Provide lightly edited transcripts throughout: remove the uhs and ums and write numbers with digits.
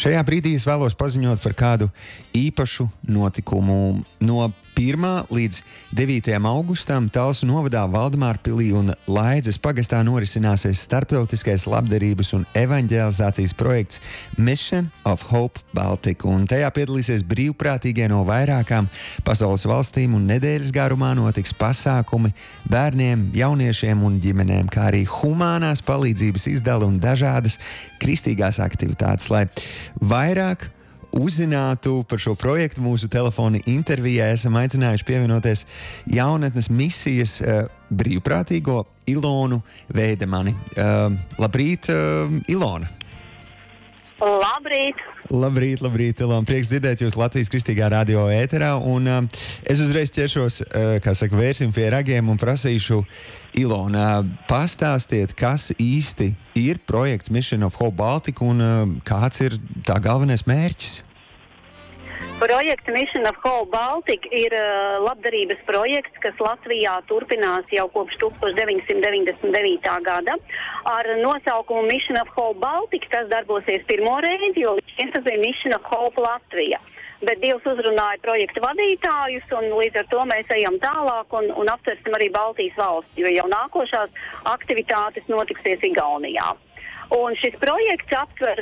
Šajā brīdī es vēlos paziņot par kādu īpašu notikumu. No 1. līdz 9. augustam Talsu novadā Valdemārpilī un Laidzes pagastā norisināsies starptautiskais labdarības un evaņģelizācijas projekts Mission of Hope Baltica, un tajā piedalīsies brīvprātīgie no vairākām pasaules valstīm, un nedēļas garumā notiks pasākumi bērniem, jauniešiem un ģimenēm, kā arī humānās palīdzības izdala un dažādas kristīgās aktivitātes. Lai vairāk uzzinātu par šo projektu, mūsu telefona intervijā esam aicinājuši pievienoties jaunatnes misijas brīvprātīgo Ilonu Veidemani. Labrīt, Ilona! Labrīt! Labrīt, Ilona! Prieks dzirdēt jūs Latvijas Kristīgā radio ēterā, un es uzreiz ķeršos, vērsim pie ragiem un prasīšu Ilona, pastāstiet, kas īsti ir projekts Mission of Hope Baltica un kāds ir tā galvenais mērķis? Projekts Mission of Hope Baltica ir labdarības projekts, kas Latvijā turpinās jau kopš 1999. gada. Ar nosaukumu Mission of Hope Baltica tas darbosies pirmo reizi, jo tas bija Mission of Hope Latvija. Bet Dievs uzrunāja projektu vadītājus, un līdz ar to mēs ejam tālāk un aptversim arī Baltijas valsts, jo jau nākošās aktivitātes notiksies Igaunijā. Un šis projekts aptver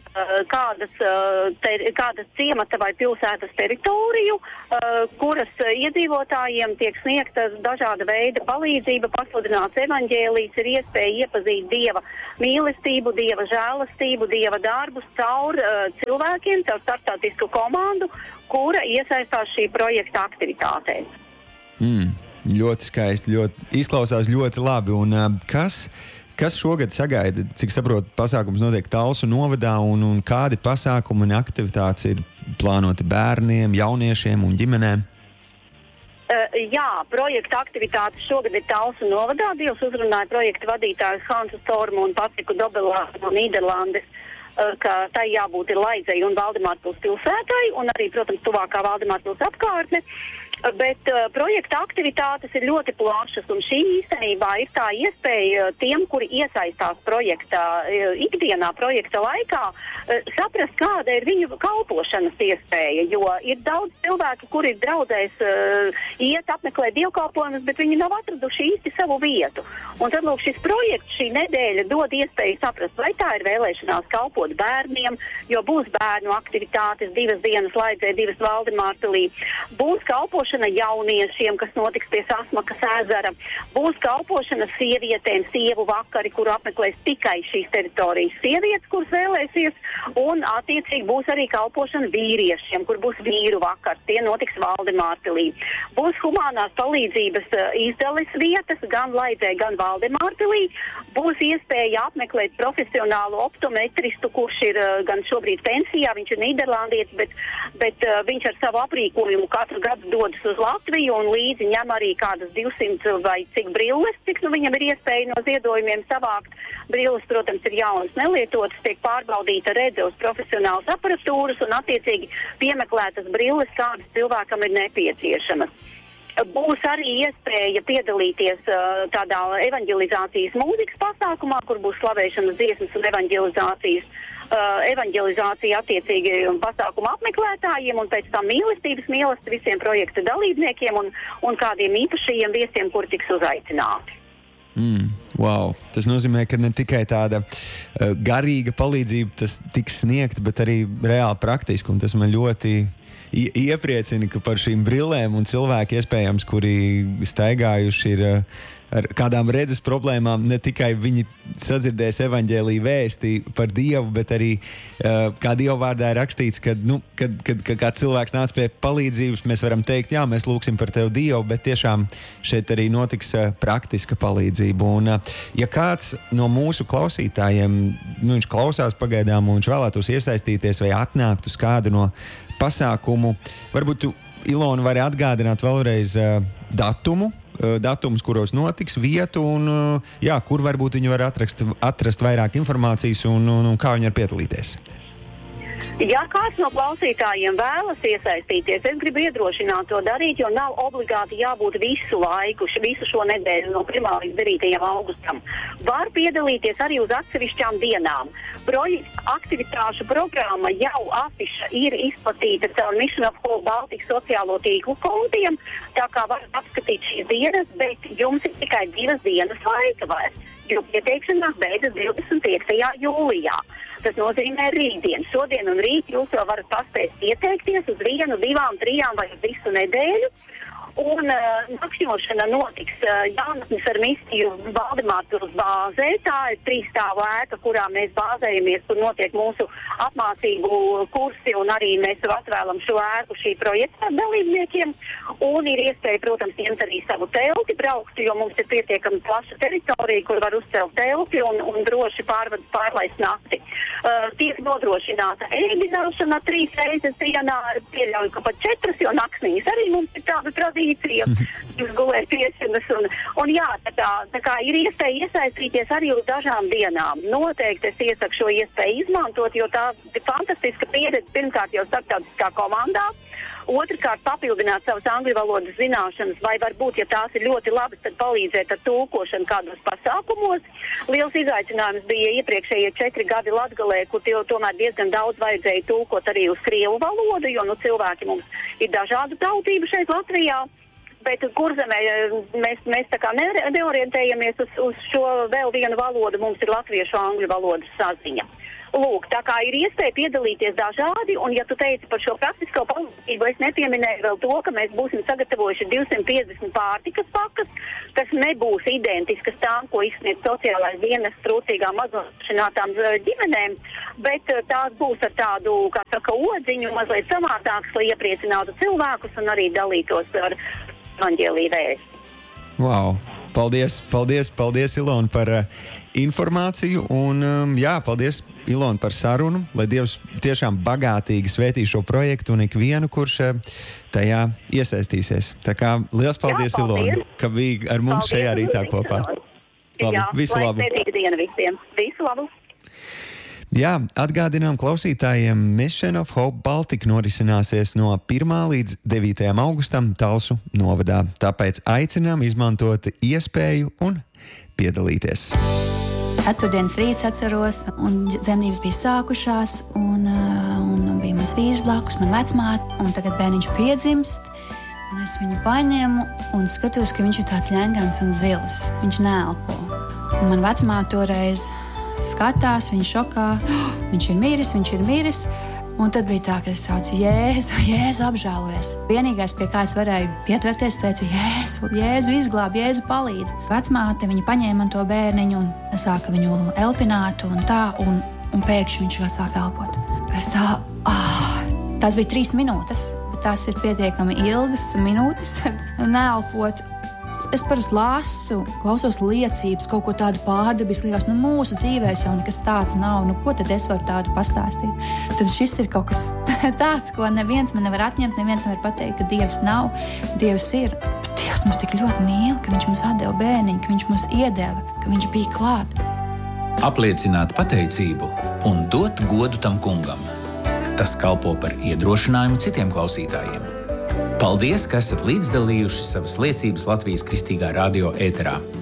kādas ciemata vai pilsētas teritoriju, kuras iedzīvotājiem tiek sniegta dažāda veida palīdzība, pasludināts evaņģēlijs, ir iespēja iepazīt Dieva mīlestību, Dieva žēlastību, Dieva darbus caur cilvēkiem, caur starptautisku komandu, kura iesaistās šī projekta aktivitātēs. Ļoti skaisti, izklausās ļoti labi. Un kas šogad sagaida, cik saprotu, pasākums notiek Talsu novadā, un kādi pasākumi un aktivitātes ir plānoti bērniem, jauniešiem un ģimenēm? Jā, projekta aktivitātes šogad ir Talsu novadā. Dievs uzrunāja projekta vadītājus Hansu Stormu un Patriku Dobelānu no Nīderlandes, ka tai jābūt ir Laidzei un Valdemārpils pilsētai, un arī, protams, tuvākā Valdemārpils apkārtne. Bet projekta aktivitātes ir ļoti plašas, un šī īstenībā ir tā iespēja tiem, kuri iesaistās projektā ikdienā, projekta laikā, saprast, kāda ir viņu kalpošanas iespēja, jo ir daudz cilvēku, kuri ir draudzēs iet apmeklēt dievkalpojumus, bet viņi nav atraduši īsti savu vietu. Un tad, lūk, šis projekts šī nedēļa dod iespēju saprast, vai tā ir vēlēšanās kalpot bērniem, jo būs bērnu aktivitātes 2 dienas Laidzē, 2 Valdemārpilī, būs kalpošana jauniešiem, kas notiks pie Sasmakas ezera. Būs kalpošana sievietēm, sievu vakari, kuru apmeklēs tikai šīs teritorijas sievietes, kuras vēlēsies, un attiecīgi būs arī kalpošana vīriešiem, kur būs vīru vakars. Tie notiks Valdemārpilī. Būs humānās palīdzības izdales vietas gan Laidzē, gan Valdemārpilī. Būs iespēja apmeklēt profesionālu optometristu, kurš ir gan šobrīd pensijā, viņš ir nīderlandietis, bet viņš ar savu aprīkojumu katru gadu dodas uz Latviju un līdzi ņem arī kādas 200 vai cik brilles, cik viņam ir iespēja no ziedojumiem savākt. Brilles, protams, ir jaunas nelietotas, tiek pārbaudīta redze uz profesionālas aparatūras un attiecīgi piemeklētas brilles, kādas cilvēkam ir nepieciešamas. Būs arī iespēja piedalīties tādā evaņģelizācijas mūzikas pasākumā, kur būs slavēšanas dziesmas un evaņģelizācija attiecīgi pasākuma apmeklētājiem, un pēc tam mīlestības visiem projekta dalībniekiem un kādiem īpašajiem viesiem, kuri tiks uzaicināti. Wow. Tas nozīmē, ka ne tikai tāda garīga palīdzība tas tiks sniegta, bet arī reāli praktiski, un tas man ļoti iepriecina, ka par šīm brillēm un cilvēki iespējams, kuri staigājuši ir ar kādām redzes problēmām, ne tikai viņi sadzirdēs evaņģēliju vēsti par Dievu, bet arī kā Dieva vārdā ir rakstīts, kad cilvēks nāc pie palīdzības, mēs varam teikt, jā, mēs lūksim par tevi Dievu, bet tiešām šeit arī notiks praktiska palīdzība. Un ja kāds no mūsu klausītājiem, viņš klausās pagaidām un viņš vēlētos iesaistīties vai atnākt uz kādu no pasākumu, varbūt tu, Ilona, vari atgādināt vēlreiz datums, kuros notiks, vietu un kur varbūt viņi var atrast vairāk informācijas un kā viņi var piedalīties. Ja kāds no klausītājiem vēlas iesaistīties, es gribu iedrošināt to darīt, jo nav obligāti jābūt visu laiku, visu šo nedēļu no 1. līdz 9. augustam. Var piedalīties arī uz atsevišķām dienām. Projekta aktivitāšu programma jau afiša ir izplatīta caur Mission of Hope Baltic sociālo tīklu kontiem, tā kā var apskatīt šīs dienas, bet jums ir tikai 2 dienas laika vairs, jo pieteikšanās beidzas 25. jūlijā. Tas nozīmē rītdien. Šodien un rīt jūs jau varat paspēt pieteikties uz 1, 2, 3 vai uz visu nedēļu. Un nakšņošana notiks Jaunatnes ar misiju Valdemārpils bāzē. Tā ir 3 stāvu ēka, kurā mēs bāzējamies, kur notiek mūsu apmācību kursi, un arī mēs atvēlam šo ēku šī projekta dalībniekiem. Un ir iespēja, protams, ņemt arī savu telti, braukt, jo mums ir pietiekami plaša teritorija, kur var uzcelt telti un droši pārlaist nakti. Tiek nodrošināta ēdināšana 3 reizes dienā, pieļauju, ka pat 4, jo naktsnīs arī mums ir tāda tradīcija. Jūs gulēt piešanas un jā, tā kā ir iespēja iesaistīties arī uz dažām dienām. Noteikti es iesaku šo iespēju izmantot, jo tā ir fantastiska pieredze pirmkārt jau starptautiskā komandā. Otrkārt, papildināt savas angļu valodas zināšanas, vai varbūt, ja tās ir ļoti labas, tad palīdzēt ar tulkošanu kādos pasākumos. Liels izaicinājums bija iepriekšējie 4 gadi Latgalē, kur tomēr diezgan daudz vajadzēja tulkot arī uz krievu valodu, jo cilvēki mums ir dažādu tautību šeit Latvijā. Bet Kurzemē mēs tā kā neorientējamies uz šo vēl vienu valodu, mums ir latviešu angļu valodas saziņa. Lūk, tā kā ir iespēja piedalīties dažādi, un ja tu teici par šo praktisko palīdzību, es nepieminēju vēl to, ka mēs būsim sagatavojuši 250 pārtikas pakas, kas nebūs identiskas tām, ko izsniedz sociālais dienas trūcīgām maznošinātām ģimenēm, bet tās būs ar tādu, kā saka, odziņu, mazliet samātāks, lai iepriecinātu cilvēkus un arī dalītos ar evaņģēliju vēsti. Wow! Paldies, Ilona, par informāciju un paldies, Ilona, par sarunu, lai Dievs tiešām bagātīgi svētī šo projektu un ikvienu, kurš tajā iesaistīsies. Tā kā liels paldies, Ilona, ka bija ar mums šajā rītā kopā. Labi, visu labu. Lai svētīga diena visiem. Visu labu. Jā, atgādinām klausītājiem, Mission of Hope Baltic norisināsies no 1. līdz 9. augustam Talsu novadā. Tāpēc aicinām izmantot iespēju un piedalīties. Ceturtdienas rīts atceros, un dzemdības bija sākušās, un bija mans vīrs blakus, man vecmāte, un tagad bērniņš piedzimst, un es viņu paņēmu un skatos, ka viņš ir tāds ļengans un zils. Viņš neelpo. Un man vecmāte toreiz skatās, viņa šokā, viņš ir miris, un tad bija tā, ka es saucu Jēzu, apžēlojies. Vienīgais, pie kā es varēju pietvērties, teicu, Jēzu izglāb, Jēzu palīdz. Vecmāte, viņa paņēma man to bērniņu un sāka viņu elpināt un tā, un pēkšņi viņš sāka elpot. Es tā, tās bija 3 minūtes, bet tās ir pietiekami ilgas minūtes, neelpot. Es parasti lasu, klausos liecības, kaut ko tādu pārdabisku, liekas, mūsu dzīvēs jau nekas tāds nav, ko tad es varu tādu pastāstīt? Tad šis ir kaut kas tāds, ko neviens man nevar atņemt, neviens nevar pateikt, ka Dievs nav, Dievs ir. Bet Dievs mums tik ļoti mīl, ka viņš mums atdeva bērniņu, ka viņš mums iedeva, ka viņš bija klāt. Apliecināt pateicību un dot godu tam kungam. Tas kalpo par iedrošinājumu citiem klausītājiem. Paldies, ka esat līdzdalījuši savas liecības Latvijas Kristīgā radio ēterā.